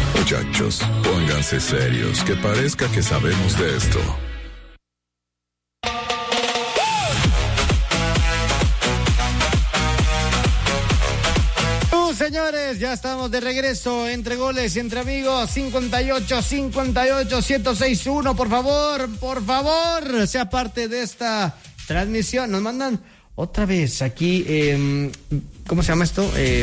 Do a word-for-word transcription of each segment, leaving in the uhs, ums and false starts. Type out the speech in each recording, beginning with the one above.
Muchachos, pónganse serios, que parezca que sabemos de esto. Señores, ya estamos de regreso entre goles y entre amigos. Cincuenta y ocho, cincuenta y ocho, ciento seis punto uno. Por favor, por favor, sea parte de esta transmisión. Nos mandan otra vez aquí, eh, ¿cómo se llama esto? Eh,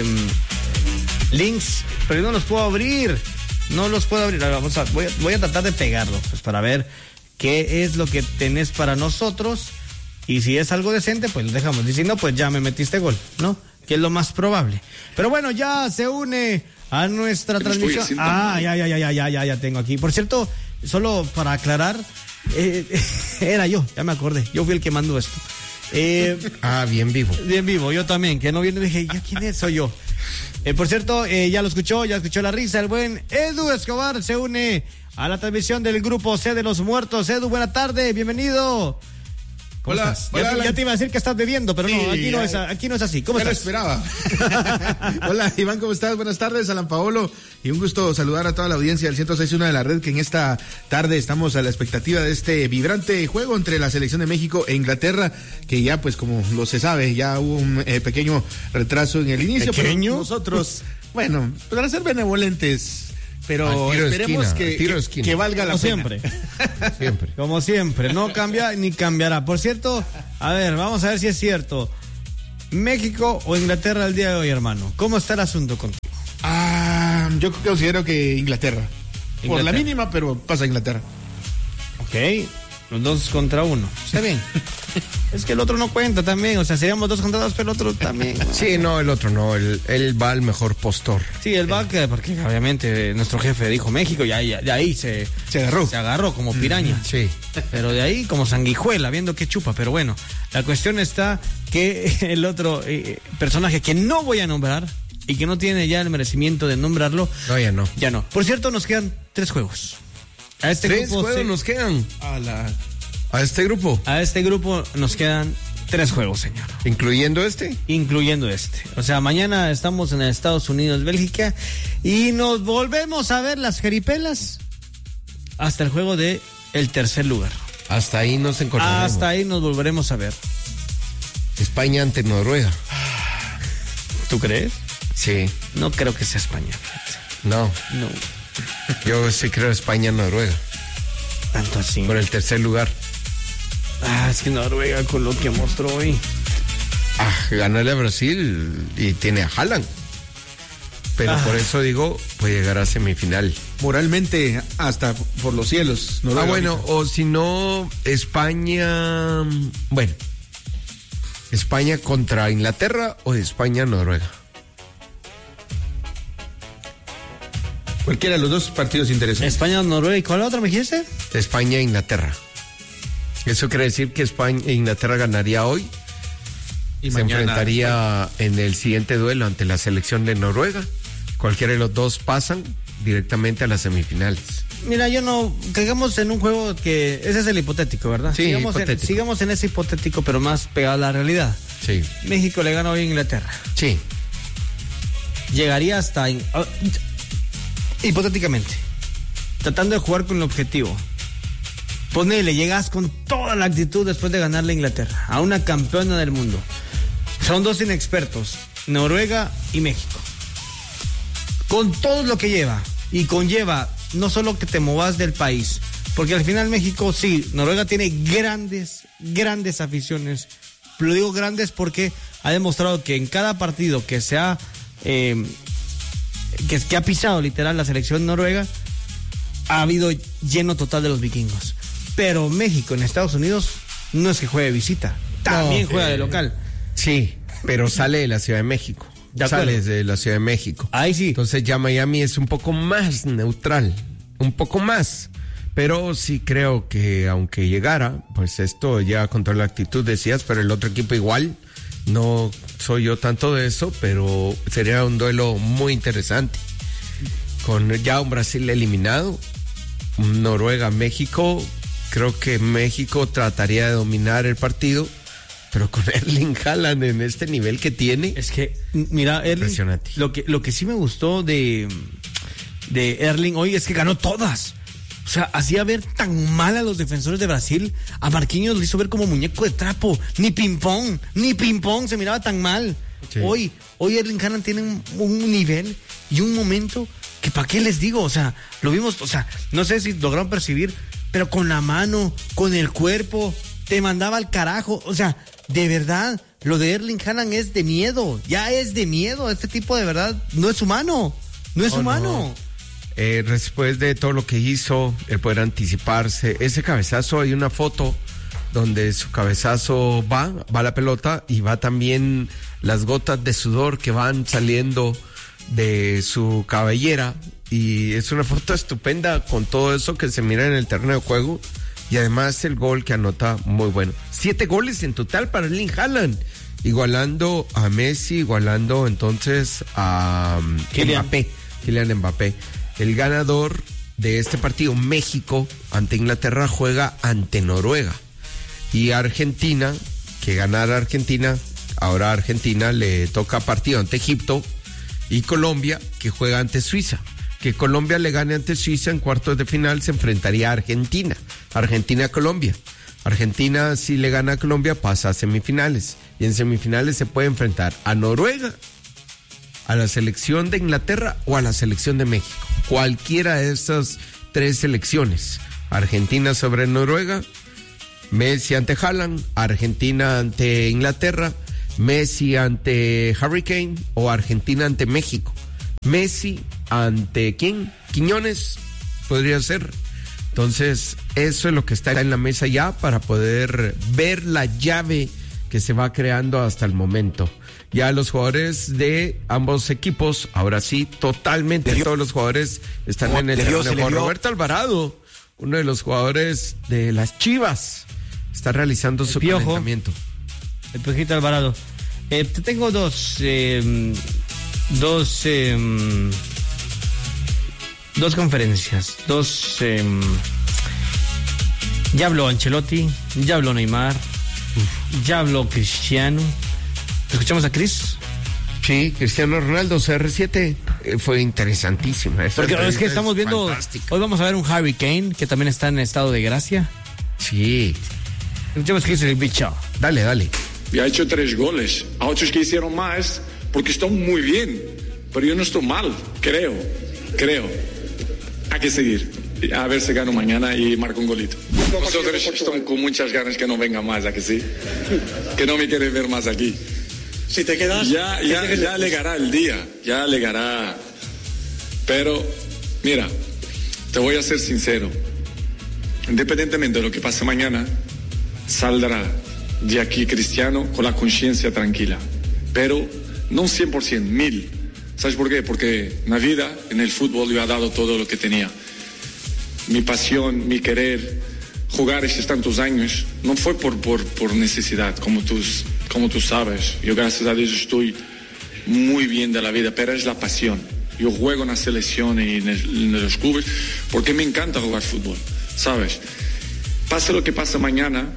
links, pero yo no los puedo abrir. No los puedo abrir. Vamos a, voy, a, voy a tratar de pegarlos pues, para ver qué es lo que tenés para nosotros. Y si es algo decente, pues lo dejamos. Y si no, pues ya me metiste gol, ¿no? Que es lo más probable. Pero bueno, ya se une a nuestra transmisión. Ah, ya, ya, ya, ya, ya, ya, ya tengo aquí. Por cierto, solo para aclarar, eh, era yo, ya me acordé. Yo fui el que mandó esto. Eh, ah, bien vivo. Bien vivo, yo también, que no viene, dije, ¿ya quién es? Soy yo. Eh, por cierto, eh, ya lo escuchó, ya escuchó la risa. El buen Edu Escobar se une a la transmisión del grupo C de los Muertos. Edu, buena tarde, bienvenido. Hola, hola, ya, ya te iba a decir que estás bebiendo, pero sí, no, aquí no, es, aquí no es así. ¿Cómo ya estás? Lo esperaba. Hola, Iván, ¿cómo estás? Buenas tardes, Alan Paolo, y un gusto saludar a toda la audiencia del ciento seis punto uno de la red, que en esta tarde estamos a la expectativa de este vibrante juego entre la selección de México e Inglaterra, que ya, pues, como lo se sabe, ya hubo un eh, pequeño retraso en el inicio. ¿Pequeño? Pero nosotros, bueno, para ser benevolentes, pero esperemos esquina, que, que, que valga la Como pena. Siempre. siempre. Como siempre, no cambia ni cambiará. Por cierto, a ver, vamos a ver si es cierto. México o Inglaterra el día de hoy, hermano. ¿Cómo está el asunto contigo? Ah, yo considero que Inglaterra. Inglaterra. Por la mínima, pero pasa Inglaterra. Ok, los dos contra uno. Está bien. Es que el otro no cuenta también, o sea, seríamos dos contra dos, pero el otro también. ¿No? Sí, no, el otro no, él, él va al mejor postor. Sí, él va, que, porque obviamente nuestro jefe dijo México, y ahí, de ahí se, se agarró. Se agarró como piraña. Mm, sí. Pero de ahí como sanguijuela, viendo qué chupa. Pero bueno, la cuestión está que el otro eh, personaje que no voy a nombrar y que no tiene ya el merecimiento de nombrarlo. No, ya no. Ya no. Por cierto, nos quedan tres juegos. A este ¿Tres grupo juegos se... nos quedan? A la... ¿A este grupo? A este grupo nos quedan tres juegos, señor. ¿Incluyendo este? Incluyendo este. O sea, mañana estamos en Estados Unidos, Bélgica, y nos volvemos a ver las jeripelas hasta el juego de el tercer lugar. Hasta ahí nos encontraremos. Hasta ahí nos volveremos a ver. España ante Noruega. ¿Tú crees? Sí. No creo que sea España. No. No. Yo sí creo España-Noruega. Tanto así. Por el tercer lugar. Ah, es que Noruega con lo que mostró hoy. Ah, ganarle a Brasil y tiene a Haaland. Pero ah. por eso digo, puede llegar a semifinal. Moralmente, hasta por los cielos. Noruega, ah, bueno, ahorita. O si no, España. Bueno, España contra Inglaterra o España-Noruega. Cualquiera de los dos partidos interesantes. España, Noruega, ¿y cuál otra me dijiste? España e Inglaterra. Eso quiere decir que España e Inglaterra ganaría hoy y se mañana enfrentaría España en el siguiente duelo ante la selección de Noruega. Cualquiera de los dos pasan directamente a las semifinales. Mira, yo no, caigamos en un juego que, ese es el hipotético, ¿verdad? Sí, sigamos hipotético. En, sigamos en ese hipotético, pero más pegado a la realidad. Sí. México le gana hoy a Inglaterra. Sí. Llegaría hasta... Oh, hipotéticamente, tratando de jugar con el objetivo. Ponele, llegas con toda la actitud después de ganarle a Inglaterra, a una campeona del mundo. Son dos inexpertos, Noruega y México. Con todo lo que lleva, y conlleva no solo que te movas del país, porque al final México, sí, Noruega tiene grandes, grandes aficiones. Lo digo grandes porque ha demostrado que en cada partido que se ha... Eh, Que, que ha pisado literal la selección noruega, ha habido lleno total de los vikingos. Pero México en Estados Unidos no es que juegue de visita, también no, juega eh, de local. Sí, pero sale de la Ciudad de México. ¿De Sale de la Ciudad de México. Ahí sí. Entonces ya Miami es un poco más neutral, un poco más. Pero sí creo que aunque llegara, pues esto ya con toda la actitud decías, pero el otro equipo igual. No soy yo tanto de eso, pero sería un duelo muy interesante. Con ya un Brasil eliminado, Noruega, México, creo que México trataría de dominar el partido, pero con Erling Haaland en este nivel que tiene. Es que, mira, Erling, impresionante. Lo que, lo que sí me gustó de, de Erling hoy es que ganó todas. O sea, hacía ver tan mal a los defensores de Brasil. A Marquinhos lo hizo ver como muñeco de trapo. Ni ping-pong, ni ping-pong se miraba tan mal. Sí. Hoy, hoy Erling Haaland tiene un, un nivel y un momento que para qué les digo, o sea, lo vimos, o sea, no sé si lograron percibir, pero con la mano, con el cuerpo, te mandaba al carajo. O sea, de verdad, lo de Erling Haaland es de miedo, ya es de miedo. Este tipo de verdad no es humano, no es oh, humano. No. Eh, después de todo lo que hizo, el poder anticiparse, ese cabezazo, hay una foto donde su cabezazo va, va la pelota y va también las gotas de sudor que van saliendo de su cabellera, y es una foto estupenda con todo eso que se mira en el terreno de juego, y además el gol que anota muy bueno. Siete goles en total para Erling Haaland, igualando a Messi, igualando entonces a um, Mbappé, Kylian Mbappé. El ganador de este partido, México, ante Inglaterra, juega ante Noruega. Y Argentina, que ganara Argentina, ahora a Argentina le toca partido ante Egipto. Y Colombia, que juega ante Suiza. Que Colombia le gane ante Suiza en cuartos de final, se enfrentaría a Argentina. Argentina-Colombia. Argentina, si le gana a Colombia, pasa a semifinales. Y en semifinales se puede enfrentar a Noruega, a la selección de Inglaterra o a la selección de México. Cualquiera de estas tres selecciones. Argentina sobre Noruega, Messi ante Haaland, Argentina ante Inglaterra, Messi ante Harry Kane o Argentina ante México. Messi ante ¿quién? Quiñones podría ser. Entonces, eso es lo que está en la mesa ya para poder ver la llave que se va creando hasta el momento. Ya los jugadores de ambos equipos, ahora sí, totalmente todos los jugadores están oh, en el terreno. Juan Roberto Alvarado, uno de los jugadores de las Chivas, está realizando el su piojo, calentamiento. El Piojito Alvarado. Eh, te tengo dos, eh, dos, eh, dos conferencias, dos. Eh, ya habló Ancelotti, ya habló Neymar, Uf. ya habló Cristiano. ¿Escuchamos a Cris? Sí, Cristiano Ronaldo, C R siete, eh, fue interesantísimo. Porque es que estamos viendo, fantástica. Hoy vamos a ver un Harry Kane, que también está en estado de gracia. Sí. Escuchamos que dice el bicho. Dale, dale. Ya ha hecho tres goles, a otros que hicieron más, porque están muy bien, pero yo no estoy mal, creo, creo. Hay que seguir, a ver si gano mañana y marco un golito. Nosotros estamos con muchas ganas que no venga más, ¿a que sí? Que no me quiere ver más aquí. Si te quedas... Ya, ya, te ya llegará el día, ya llegará. Pero, mira, te voy a ser sincero. Independientemente de lo que pase mañana, saldrá de aquí Cristiano con la conciencia tranquila. Pero no cien por ciento, mil. ¿Sabes por qué? Porque en la vida, en el fútbol, yo he dado todo lo que tenía. Mi pasión, mi querer, jugar estos tantos años, no fue por, por, por necesidad, como tú, como tú sabes. Yo, gracias a Dios, estoy muy bien de la vida, pero es la pasión. Yo juego en la selección y en, el, en los clubes porque me encanta jugar fútbol, ¿sabes? Pase lo que pase mañana,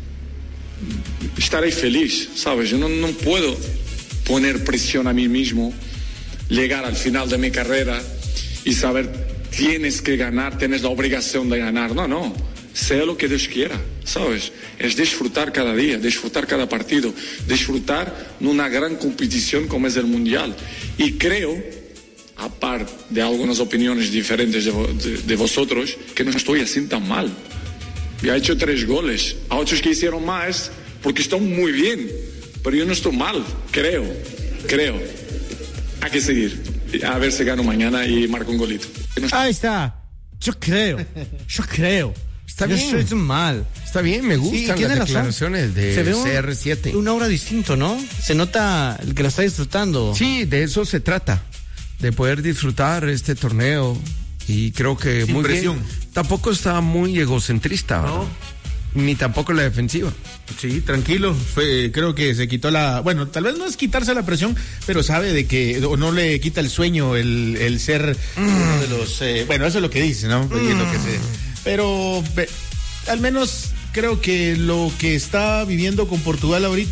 estaré feliz, ¿sabes? Yo no, no puedo poner presión a mí mismo, llegar al final de mi carrera y saber tienes que ganar, tienes la obligación de ganar. No, no, sea lo que Dios quiera, ¿sabes? Es disfrutar cada día, disfrutar cada partido, disfrutar en una gran competición como es el Mundial. Y creo, aparte de algunas opiniones diferentes de, de, de vosotros, que no estoy así tan mal. Ya he hecho tres goles, a otros que hicieron más, porque están muy bien, pero yo no estoy mal, creo, creo. Hay que seguir, a ver si gano mañana y marco un golito. Ahí está, yo creo, yo creo. Está yo bien. Estoy mal. Está bien, me gustan sí, las razón. declaraciones de Se ve un, C R siete. Un aura distinto, ¿no? Se nota el que lo está disfrutando. Sí, de eso se trata, de poder disfrutar este torneo. Y creo que sin muy presión. bien. Tampoco está muy egocentrista, ¿no? Ni tampoco la defensiva. Sí, tranquilo. Fue, creo que se quitó la... Bueno, tal vez no es quitarse la presión, pero sabe de que o no le quita el sueño el, el ser mm. uno de los... Eh, bueno, eso es lo que dice, ¿no? Mm. Lo que se, pero ve, al menos creo que lo que está viviendo con Portugal ahorita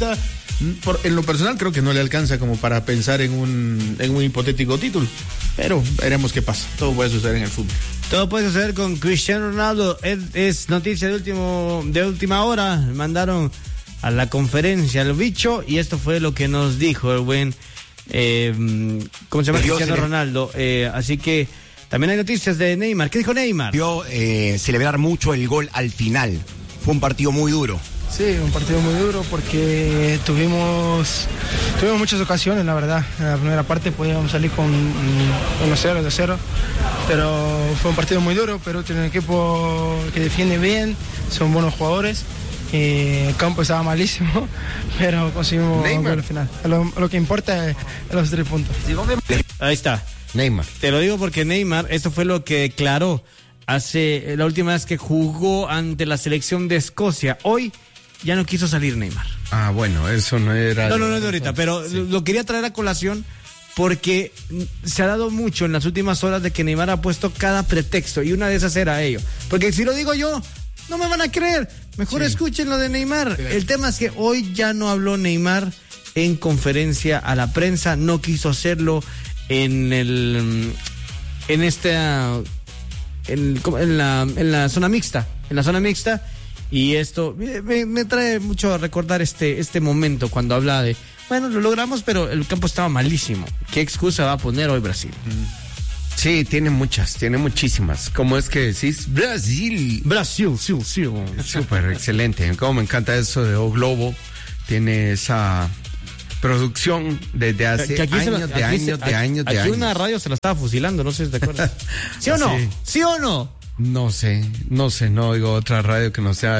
Por, en lo personal creo que no le alcanza como para pensar en un, en un hipotético título, pero veremos qué pasa. Todo puede suceder en el fútbol. Todo puede suceder con Cristiano Ronaldo. Es, es noticia de último de última hora. Mandaron a la conferencia al bicho y esto fue lo que nos dijo el buen eh, ¿cómo se llama? Cristiano Ronaldo. Eh, así que también hay noticias de Neymar. ¿Qué dijo Neymar? Vio eh, celebrar mucho el gol al final. Fue un partido muy duro. Sí, un partido muy duro porque tuvimos tuvimos muchas ocasiones, la verdad. En la primera parte podíamos salir con uno cero, dos cero, pero fue un partido muy duro. Perú tiene un equipo que defiende bien, son buenos jugadores. Y el campo estaba malísimo, pero conseguimos un gol al final. Lo, lo que importa es los tres puntos. Ahí está. Neymar. Te lo digo porque Neymar, esto fue lo que declaró hace la última vez que jugó ante la selección de Escocia. Hoy ya no quiso salir Neymar. Ah, bueno, eso no era... No, no, no es de ahorita, pero sí. Lo quería traer a colación porque se ha dado mucho en las últimas horas de que Neymar ha puesto cada pretexto y una de esas era ello. Porque si lo digo yo, no me van a creer. Mejor sí. Escuchen lo de Neymar. Sí. El tema es que hoy ya no habló Neymar en conferencia a la prensa, no quiso hacerlo en el... en esta... en, en, la, en la zona mixta, en la zona mixta. Y esto me, me trae mucho a recordar este, este momento cuando habla de, bueno, lo logramos, pero el campo estaba malísimo. ¿Qué excusa va a poner hoy Brasil? Sí, tiene muchas, tiene muchísimas. ¿Cómo es que decís? Brasil. Brasil, sí, sí. Súper excelente. Como me encanta eso de O Globo. Tiene esa producción desde hace años, lo, de años, se, de aquí, años, de aquí años. Aquí una radio se la estaba fusilando, no sé si te acuerdas. ¿Sí o no? Sí, ¿Sí o no? No sé, no sé, no oigo otra radio que no sea...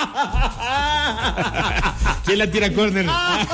¿Quién la tira córner?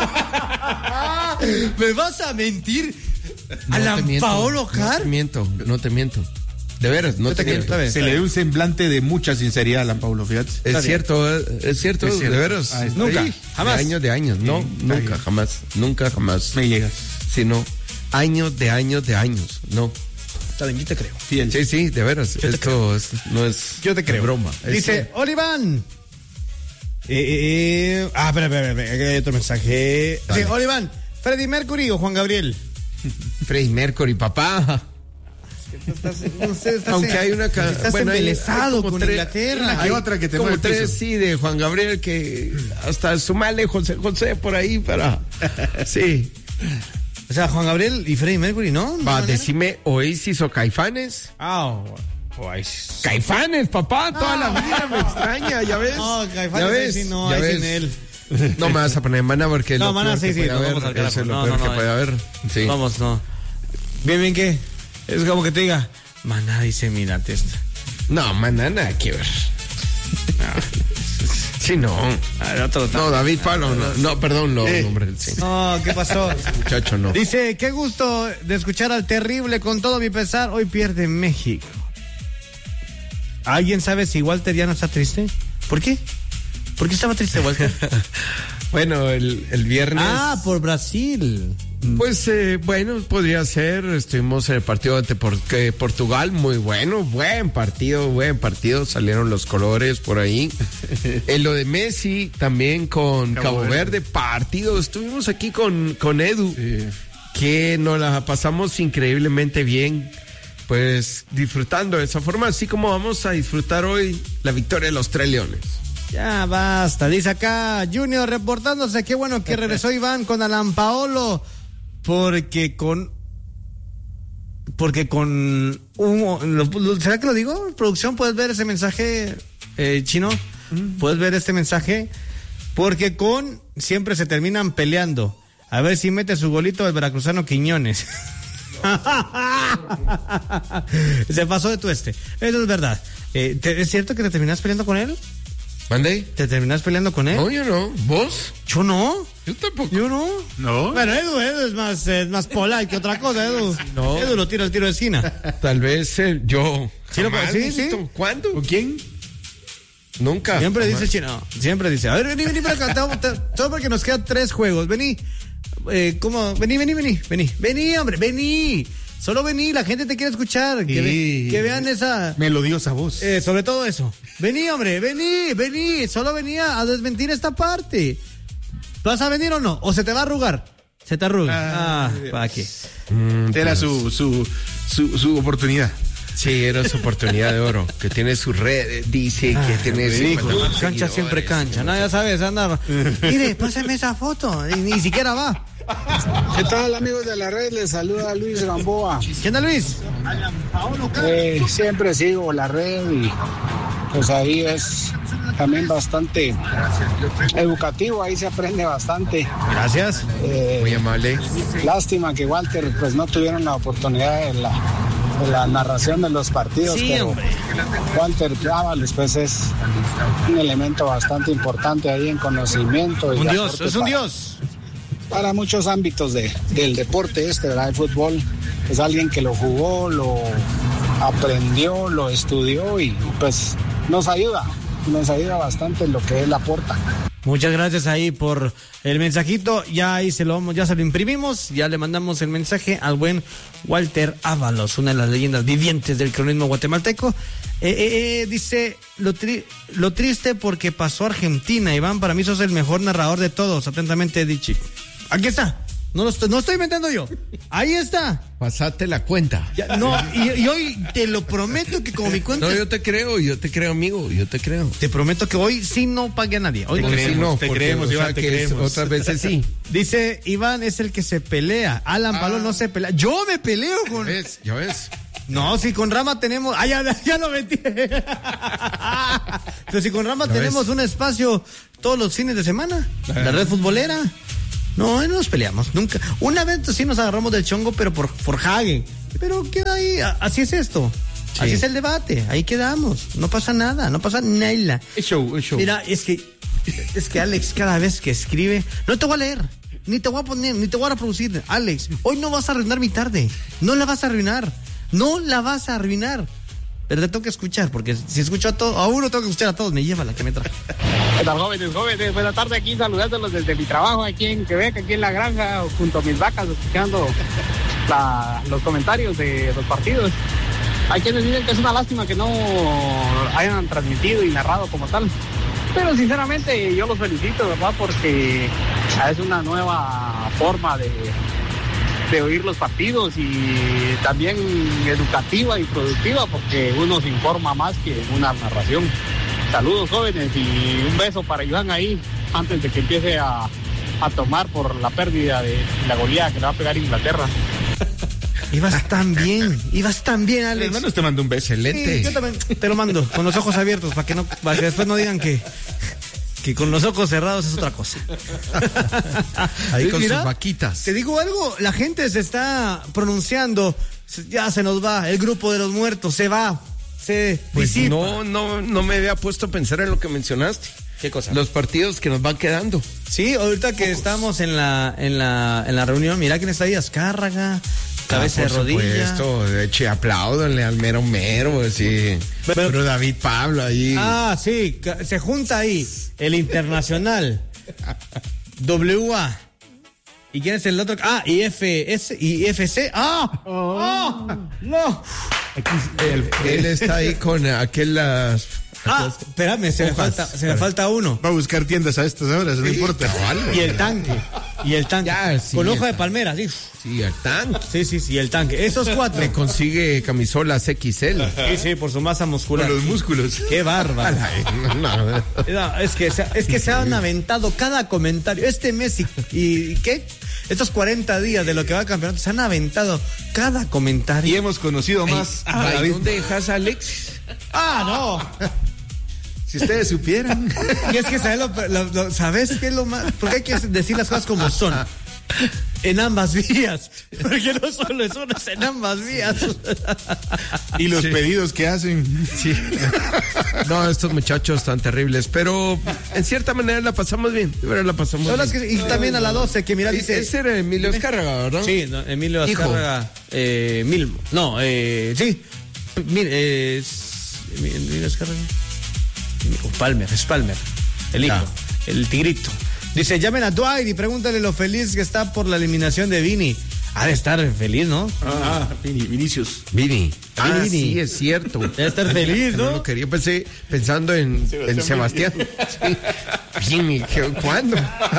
¿Me vas a mentir? No ¿Alan Paolo Car? No te miento, no te miento. De veras, no te, te miento. Bien, se le dio un semblante de mucha sinceridad a Alan Paolo, fíjate. Es cierto, es cierto, es cierto, de veras. Ah, nunca, ahí, jamás. De años de años, no, sí, nunca, bien. jamás, nunca, jamás. Me llegas. Sino años de años de años, no. Está bien, yo te creo. Fiel. Sí, sí, de veras. Yo Esto es, no es yo te creo. broma. Dice, es... Oliván. Eh, eh, ah, espera, espera, espera, hay otro mensaje. Sí, Oliván, Freddie Mercury o Juan Gabriel. Freddie Mercury, papá. Estás, no sé, estás Aunque en, hay una ca... estás bueno, embelesado hay con tres, Inglaterra. Hay otra que te como mueve tres, piso. sí, de Juan Gabriel que hasta sumarle José José por ahí para. Sí. O sea, Juan Gabriel y Freddie Mercury, ¿no? Va, decime Oasis o Caifanes. Ah, oh, Oasis. Caifanes, papá, toda la vida me extraña, ya ves. No, Caifanes, ya ves, sí, no, ya ahí ves. sin él. No me vas a poner mana porque no, lo mana, peor sí, que sí, puede no, haber, vamos al eso es carajo. lo No, peor no, que no, puede eh. haber. Sí. Vamos, no. Bien, bien, ¿qué? Es como que te diga, maná dice, mírate esta. No, maná, nada que ver. No. Sí, no. Ver, otro, no, David Palo, no, no, perdón, no, eh. hombre, sí. No, ¿qué pasó? Muchacho, no. Dice, qué gusto de escuchar al terrible con todo mi pesar, hoy pierde México. ¿Alguien sabe si Walter ya no está triste? ¿Por qué? ¿Por qué estaba triste Walter? Bueno, el, el viernes... Ah, por Brasil. Pues eh, bueno, podría ser. Estuvimos en el partido ante Portugal, muy bueno, buen partido, buen partido. Salieron los colores por ahí. En lo de Messi, también con Cabo, Cabo Verde. Verde, partido. Estuvimos aquí con, con Edu, sí. que nos la pasamos increíblemente bien. Pues disfrutando de esa forma, así como vamos a disfrutar hoy la victoria de los Tres Leones. Ya basta, dice acá Junior reportándose, qué bueno que regresó Iván con Alan Paolo, porque con porque con un, lo, ¿será que lo digo? Producción, ¿puedes ver ese mensaje, eh, Chino? ¿Puedes ver este mensaje? Porque con siempre se terminan peleando. A ver si mete su golito el veracruzano Quiñones. Se pasó de tueste. Eso es verdad. Eh, ¿te, ¿Es cierto que te terminas peleando con él? ¿Mandé? ¿Te terminas peleando con él? No, yo no. ¿Vos? Yo no. Yo tampoco. Yo no. No. Bueno, Edu, Edu es más, es más polite que otra cosa, Edu. No. Edu lo tira el tiro de esquina. Tal vez eh, yo. ¿Sí, lo, sí, sí? ¿Cuándo? ¿Con quién? Nunca. Siempre jamás. dice Chino. Siempre dice. A ver, vení, vení para acá. Todo porque nos quedan tres juegos. Vení. Eh, ¿Cómo? Vení, vení, vení. Vení. Vení, hombre. Vení. Solo vení, la gente te quiere escuchar. Que, ve, que vean esa melodiosa voz. Eh, sobre todo eso. Vení, hombre, vení, vení. Solo venía a desmentir esta parte. ¿Vas a venir o no? ¿O se te va a arrugar? Se te arruga. Ah, ah ¿para qué? Mm, Era su, su, su, su oportunidad. Sí, era su oportunidad de oro. Que tiene su red, dice ah, que tiene su cancha siempre cancha. No, ya sabes, anda. Mire, pásame esa foto. Y ni siquiera va. ¿Qué tal, amigos de la red? Les saluda Luis Gamboa. ¿Qué onda, Luis? Eh, siempre sigo la red y pues ahí es también bastante educativo, ahí se aprende bastante. Gracias. Eh, Muy amable. Lástima que Walter pues no tuvieron la oportunidad de la, de la narración de los partidos, sí, pero hombre. Walter Ábalos pues es un elemento bastante importante ahí en conocimiento. Y un dios, es un dios. Para muchos ámbitos de, del deporte este, ¿verdad? El fútbol es alguien que lo jugó, lo aprendió, lo estudió y pues nos ayuda, nos ayuda bastante en lo que él aporta. Muchas gracias ahí por el mensajito, ya ahí se lo vamos, ya se lo imprimimos, ya le mandamos el mensaje al buen Walter Ábalos, una de las leyendas vivientes del cronismo guatemalteco. Eh, eh, eh, dice, lo, tri- lo triste porque pasó Argentina, Iván, para mí sos el mejor narrador de todos, atentamente Dichi. Aquí está. No lo estoy, no estoy inventando yo. Ahí está. Pasate la cuenta. Ya, no, y, y hoy te lo prometo que como mi cuenta. No, yo te creo, yo te creo, amigo, yo te creo. Te prometo que hoy sí no pague a nadie. Hoy te no creemos, no, te creemos, Iván, te creemos. Otras veces sí. Dice, Iván es el que se pelea. Alan ah. Palo no se pelea. Yo me peleo con. ¿Ya ves? ¿Ya ves? No, si con Rama tenemos. Ah, ya, ya lo metí. Pero si con Rama tenemos ves? un espacio todos los fines de semana. Ah. La red futbolera. No, no nos peleamos, nunca. Una vez sí nos agarramos del chongo, pero por forjague. Pero queda ahí, así es esto. Sí. Así es el debate, ahí quedamos. No pasa nada, no pasa nada. Es show, es show. Mira, es que, es que Alex cada vez que escribe, no te voy a leer, ni te voy a poner, ni te voy a reproducir. Alex, hoy no vas a arruinar mi tarde, no la vas a arruinar, no la vas a arruinar. Pero te tengo que escuchar, porque si escucho a todos, a uno tengo que escuchar a todos, me lleva la que me trae. ¿Qué tal, jóvenes, jóvenes? Buenas tardes, aquí saludándolos desde mi trabajo, aquí en Quebec, aquí en la granja, junto a mis vacas, escuchando la, los comentarios de los partidos. Hay quienes dicen que es una lástima que no hayan transmitido y narrado como tal. Pero sinceramente yo los felicito, ¿verdad? Porque es una nueva forma de... de oír los partidos y también educativa y productiva porque uno se informa más que una narración. Saludos, jóvenes, y un beso para Iván ahí antes de que empiece a, a tomar por la pérdida de la goleada que le va a pegar Inglaterra. Ibas tan bien, ibas tan bien, Alex. Hermanos, te mando un beso. Excelente. Sí, yo también te lo mando con los ojos abiertos para que no, para que después no digan que que con los ojos cerrados es otra cosa. Ahí con Mira, sus vaquitas. Te digo algo, la gente se está pronunciando, ya se nos va, el grupo de los muertos se va, se pues disipa. No, no, no me había puesto a pensar en lo que mencionaste. ¿Qué cosa? Los partidos que nos van quedando. Sí, ahorita que Pocos. estamos en la, en la, en la reunión, mira quién está ahí, Azcárraga, cabeza ah, de rodilla. Supuesto, de hecho, apláudanle al mero mero, sí. Pero, Pero David Pablo ahí. Ah, sí, se junta ahí el Internacional, W A. ¿Y quién es el otro? Ah, I F S, I F C. ¡Ah! ¡Oh! ¡Oh! ¡No! Aquí, él, él está ahí con aquellas. Ah, espérame, se me falta, se me falta uno. Va a buscar tiendas a estas horas, sí, no importa. Y el tanque, y el tanque. Ya, sí, con hoja de palmera, sí. Sí, el tanque. Sí, sí, sí, el tanque. Esos cuatro. Le consigue camisolas X L. Sí, sí, por su masa muscular. Por los músculos. Qué bárbaro. No, no. No, es que, se, es que se han aventado cada comentario. Este mes y, y ¿qué? Estos cuarenta días de lo que va el campeonato, se han aventado cada comentario. Y hemos conocido más. Ay, a David. ¿Dónde dejas a Alexis? Ah, no. Si ustedes supieran. Y es que ¿sabes, lo, lo, lo, ¿sabes qué es lo más? Porque hay que decir las cosas como son. En ambas vías. Porque no solo es una, es en ambas vías. Y los sí. pedidos que hacen. Sí. No, estos muchachos están terribles. Pero en cierta manera la pasamos bien. De verdad la pasamos Son bien. Las que, y también a la doce, que mira, dice. Ese era Emilio Azcárraga, ¿verdad? Sí, no, Emilio Azcárraga. Eh, Milmo. No, eh, sí. Mire, eh, Emilio Azcárraga. Palmer, es Palmer, el hijo, no. el tigrito. Dice, llamen a Dwight y pregúntale lo feliz que está por la eliminación de Vini. Ha de estar feliz, ¿no? Ah, Vini, Vinicius. Vini. Ah, Vini. Sí, es cierto. Debe estar feliz, ¿no? No lo quería, pensé pensando en Sebastián. En Sebastián. Sí. Vini, ¿cuándo?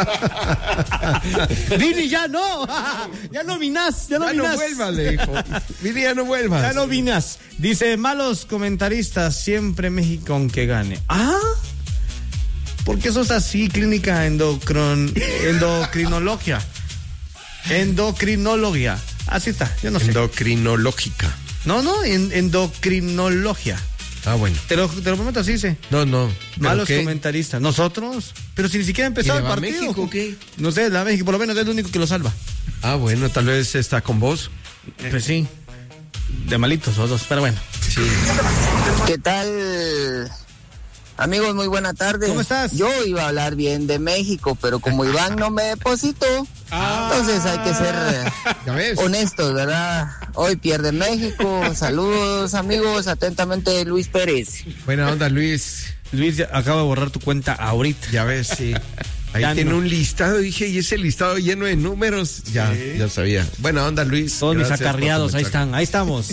Vini, ya no. Ya no vinas, ya no ya vinas. no vuelvas, le dijo. Vini, ya no vuelvas. Ya no vinas. Dice, malos comentaristas, siempre México aunque gane. Ah, ¿por qué sos así? Clínica endocron, endocrinología. Endocrinología. Así está, yo no sé. Endocrinológica. No, no, en, endocrinología. Ah, bueno. Te lo, te lo prometo así, sí. No, no. Malos qué? comentaristas. ¿Nosotros? Pero si ni siquiera ha empezado el partido. México, ¿qué? No sé, la México por lo menos es el único que lo salva. Ah, bueno, tal vez está con vos. Pues sí. De malitos los dos, pero bueno. Sí. ¿Qué tal? Amigos, muy buena tarde. ¿Cómo estás? Yo iba a hablar bien de México, pero como Iván no me depositó, ah, entonces hay que ser eh, honestos, ¿verdad? Hoy pierde México. Saludos, amigos. Atentamente, Luis Pérez. Buena onda, Luis. Luis, ya acaba de borrar tu cuenta ahorita. Ya ves, sí. Ahí Ya tiene no. un listado, dije, y ese listado lleno de números. Ya, Sí. ya sabía. Buena onda, Luis. Todos mis Gracias por acarreados, tu ahí mensaje. están, ahí estamos.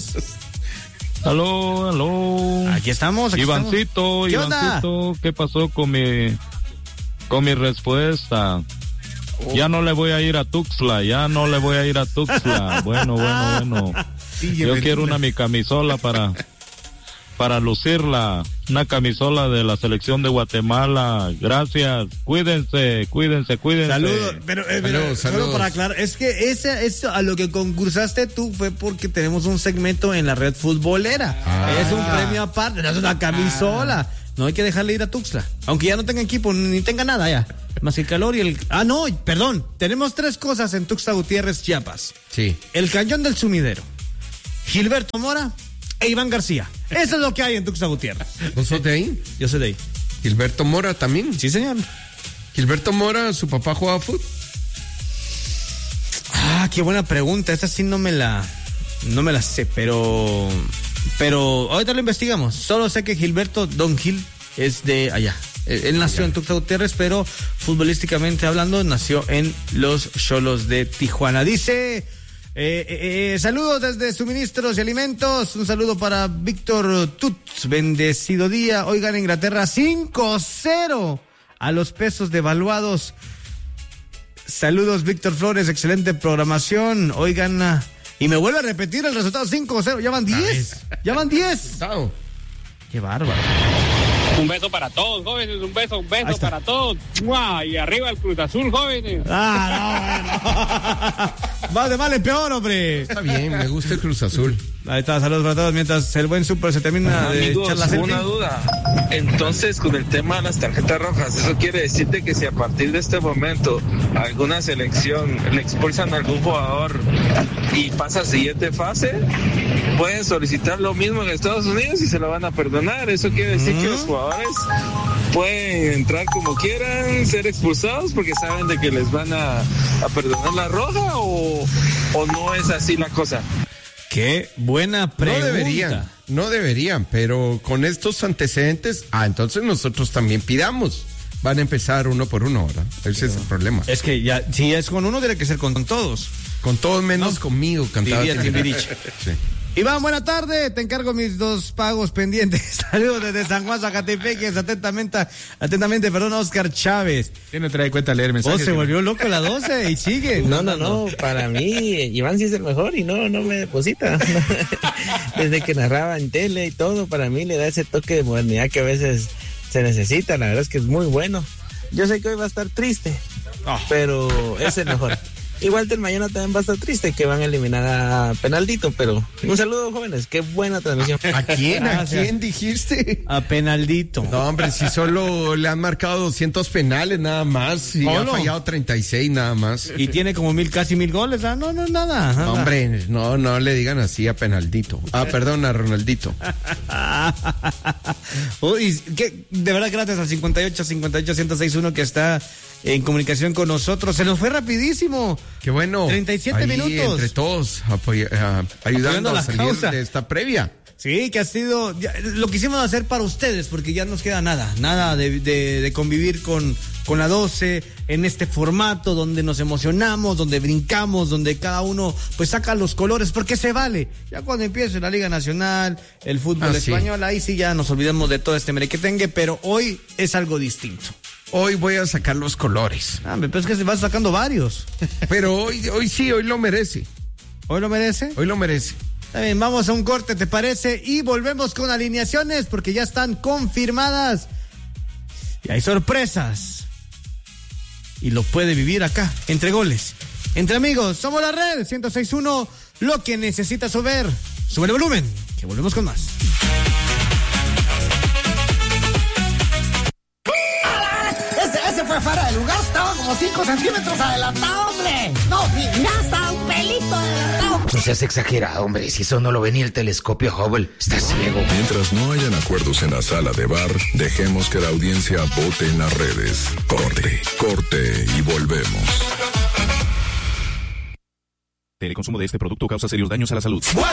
Aló, aló. Aquí estamos, aquí Ivancito, estamos. ¿Qué onda? Ivancito, ¿qué pasó con mi con mi respuesta? Oh. Ya no le voy a ir a Tuxtla, ya no le voy a ir a Tuxtla. Bueno, bueno, bueno. Sí, Yo bienvenida. quiero una mi camisola para para lucirla, una camisola de la selección de Guatemala. Gracias. Cuídense, cuídense, cuídense. Saludos, pero, eh, pero Saludos, solo saludos. para aclarar, es que ese, eso a lo que concursaste tú fue porque tenemos un segmento en la red futbolera. Ah. Es un premio aparte, no es una camisola. No hay que dejarle ir a Tuxtla, aunque ya no tenga equipo ni tenga nada ya, más que el calor y el... Ah, no, perdón, tenemos tres cosas en Tuxtla Gutiérrez, Chiapas. Sí. El Cañón del Sumidero, Gilberto Mora e Iván García. Eso es lo que hay en Tuxtla Gutiérrez. ¿Vos sos de ahí? Yo soy de ahí. Gilberto Mora también. Sí, señor. Gilberto Mora, su papá jugaba fútbol. Ah, qué buena pregunta. Esta sí no me la, no me la sé, pero, pero ahorita lo investigamos. Solo sé que Gilberto Don Gil es de allá. Él, él nació en Tuxtla Gutiérrez, pero futbolísticamente hablando nació en los Xolos de Tijuana. Dice, eh, eh, eh, saludos desde Suministros y Alimentos. Un saludo para Víctor Tuts. Bendecido día. Oigan, Inglaterra cinco cero a los pesos devaluados. Saludos, Víctor Flores, excelente programación. Oigan, ah, y me vuelve a repetir el resultado cinco cero. Ya van diez. Ya van diez. Qué bárbaro. Un beso para todos, jóvenes, un beso, un Ahí beso está. para todos. ¡Mua! Y arriba el Cruz Azul, jóvenes. Ah, no, bueno. Va de mal en peor, hombre. Está bien, me gusta el Cruz Azul. Ahí está, saludos para todos. Mientras el buen súper se termina de Amigos, echar la selfie. una duda. Entonces, con el tema de las tarjetas rojas, ¿eso quiere decirte que si a partir de este momento alguna selección le expulsan a algún jugador y pasa a siguiente fase, pueden solicitar lo mismo en Estados Unidos y se lo van a perdonar? ¿Eso quiere decir que los jugadores pueden entrar como quieran, ser expulsados porque saben de que les van a, a perdonar la roja, o, o no es así la cosa? Qué buena pregunta. No deberían, no deberían, pero con estos antecedentes, ah, entonces nosotros también pidamos. Van a empezar uno por uno, ¿verdad? Ese es el problema. Es que ya, si es con uno, tiene que ser con todos. Con todos menos No. conmigo, cantaba. Diría Timbiriche. Sí. Iván, buena tarde. Te encargo mis dos pagos pendientes. Saludos desde San Juan, Zacatepeques. Atentamente, atentamente, perdón, Oscar Chávez. ¿Quién no trae cuenta leer Oh, mensajes? se volvió loco la doce y sigue. No, no, no, para mí Iván sí es el mejor y no, no me deposita. Desde que narraba en tele y todo, para mí le da ese toque de modernidad que a veces se necesita. La verdad es que es muy bueno. Yo sé que hoy va a estar triste, Oh. pero es el mejor. Igual del mañana también va a estar triste que van a eliminar a Penaldito, pero un saludo, jóvenes, qué buena transmisión. ¿A quién? ¿A Gracias. quién dijiste? A Penaldito. No, hombre, si solo le han marcado doscientos penales nada más y ha ¿Solo? fallado treinta y seis nada más. Y tiene como mil, casi mil goles. Ah, no, no, nada. nada. No, hombre, no, no le digan así a Penaldito. Ah, perdón, a Ronaldito. Uy, ¿qué? De verdad, gracias al cincuenta y ocho, cincuenta y ocho, ciento seis uno que está en comunicación con nosotros. Se nos fue rapidísimo. Qué bueno. treinta y siete Ahí, minutos. Entre todos, apoya- ah, ayudando Apoyando a la salir causa. de esta previa. Sí, que ha sido ya, lo quisimos hacer para ustedes, porque ya nos queda nada, nada de, de, de convivir con, con la doce en este formato donde nos emocionamos, donde brincamos, donde cada uno pues saca los colores, porque se vale. Ya cuando empiece la Liga Nacional, el fútbol Ah, sí. español, ahí sí ya nos olvidamos de todo este merequetengue, pero hoy es algo distinto. hoy voy a sacar los colores. Ah, pero es que se va sacando varios. Pero hoy, hoy sí, hoy lo merece. ¿Hoy lo merece? Hoy lo merece. Está bien, vamos a un corte, ¿te parece? Y volvemos con alineaciones porque ya están confirmadas. Y hay sorpresas. Y lo puede vivir acá, entre goles. Entre amigos, somos la red ciento seis punto uno. Lo que necesitas saber. Sube el volumen, que volvemos con más. Ese, ese fue fuera de lugar, estaba como cinco centímetros adelantado, hombre. No, ya está un pelito adelantado. No seas exagerado, hombre. Si eso no lo ve ni el telescopio Hubble, está ciego. Mientras no hayan acuerdos en la sala de bar, dejemos que la audiencia vote en las redes. Corte, corte y volvemos. El consumo de este producto causa serios daños a la salud.